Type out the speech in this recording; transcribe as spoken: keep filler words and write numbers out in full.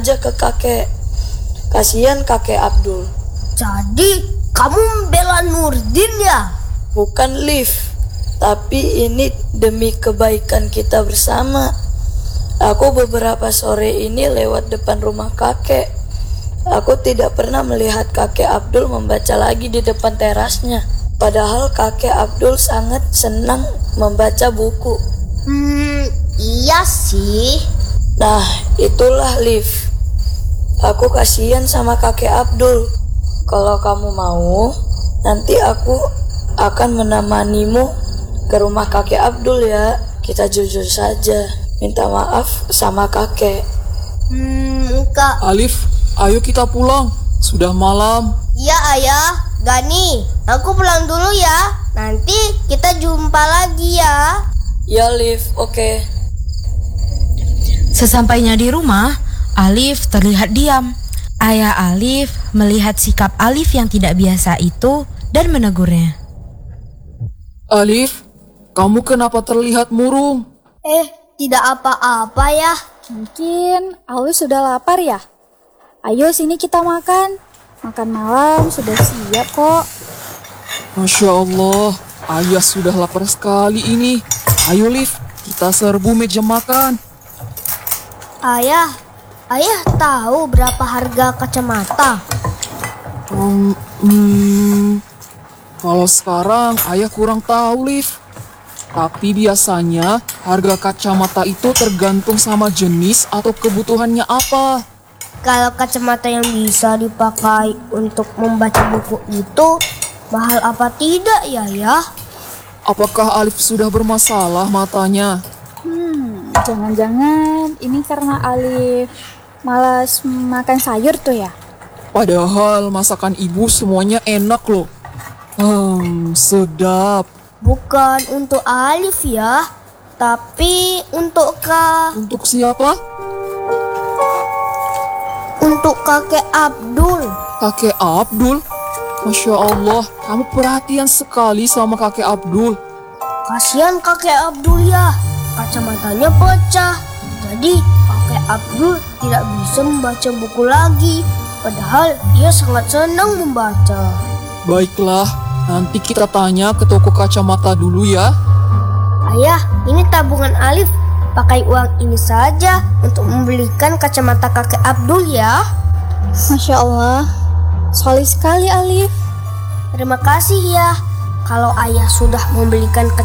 aja ke kakek. Kasihan kakek Abdul. Jadi kamu membela Nurdin ya? Bukan, Liv. Tapi ini demi kebaikan kita bersama. Aku beberapa sore ini lewat depan rumah kakek. Aku tidak pernah melihat kakek Abdul membaca lagi di depan terasnya. Padahal kakek Abdul sangat senang membaca buku. Hmm, iya sih. Nah, itulah Liv. Aku kasihan sama kakek Abdul. Kalau kamu mau, nanti aku akan menemanimu ke rumah kakek Abdul ya. Kita jujur saja, minta maaf sama kakek. Hmm, Kak. Alif, ayo kita pulang. Sudah malam. Iya ayah. Gani, aku pulang dulu ya. Nanti kita jumpa lagi ya. Ya Liv, oke. Okay. Sesampainya di rumah, Alif terlihat diam. Ayah Alif melihat sikap Alif yang tidak biasa itu dan menegurnya. Alif, kamu kenapa terlihat murung? Eh, tidak apa-apa ya. Mungkin Alif sudah lapar ya? Ayo sini kita makan. Makan malam sudah siap kok. Masya Allah, ayah sudah lapar sekali ini. Ayo Liv, kita serbu meja makan. Ayah, ayah tahu berapa harga kacamata? Hmm, hmm, kalau sekarang ayah kurang tahu, Liv. Tapi biasanya harga kacamata itu tergantung sama jenis atau kebutuhannya apa. Kalau kacamata yang bisa dipakai untuk membaca buku itu mahal apa tidak ya ya? Apakah Alif sudah bermasalah matanya? Hmm, jangan-jangan ini karena Alif malas makan sayur tuh ya? Padahal masakan ibu semuanya enak loh. Hmm, sedap. Bukan untuk Alif ya, tapi untuk Kak. Untuk siapa? Untuk kakek Abdul. Kakek Abdul? Masya Allah, kamu perhatian sekali sama kakek Abdul. Kasihan kakek Abdul ya, kacamatanya pecah. Jadi kakek Abdul tidak bisa membaca buku lagi. Padahal ia sangat senang membaca. Baiklah, nanti kita tanya ke toko kacamata dulu ya. Ayah, ini tabungan Alif. Pakai uang ini saja untuk membelikan kacamata kakek Abdul ya. Masya Allah, solih sekali Alif. Terima kasih ya. Kalau ayah sudah membelikan